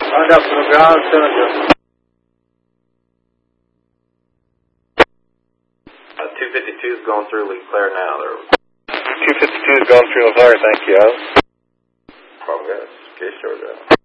Anda pro ground cylinder. 252 is going through LeClaire now. 252 is going through LeClaire, thank you. Progress. Case Georgia.